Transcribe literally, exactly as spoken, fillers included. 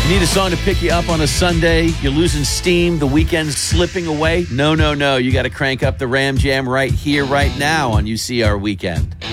Need a song to pick you up on a Sunday? You're losing steam? The weekend's slipping away? No, no, no. You got to crank up the Ram Jam right here, right now on U C R Weekend.